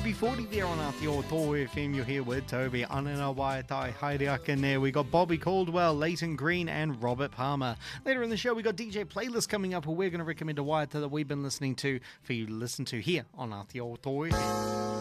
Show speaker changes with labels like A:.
A: UB40 there on Aotearoa FM. You're here with Toby, Anana Waiatai, Heidi in there. We got Bobby Caldwell, Leighton Green, and Robert Palmer. Later in the show, we got DJ Playlist coming up, where we're going to recommend a waiata that we've been listening to for you to listen to here on Aotearoa FM.